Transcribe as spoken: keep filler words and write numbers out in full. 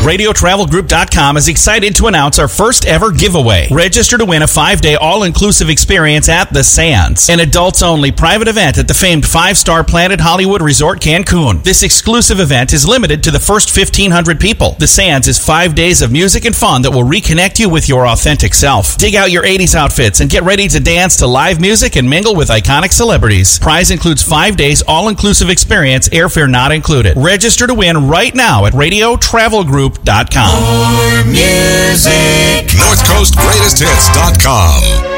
radio travel group dot com is excited to announce our first ever giveaway. Register to win a five-day all-inclusive experience at The Sands, an adults-only private event at the famed five-star Planet Hollywood Resort Cancun. This exclusive event is limited to the first fifteen hundred people. The Sands is five days of music and fun that will reconnect you with your authentic self. Dig out your eighties outfits and get ready to dance to live music and mingle with iconic celebrities. Prize includes five days all-inclusive experience, airfare not included. Register to win right now at radio travel group dot com. More music. North Coast Greatest Hits dot com.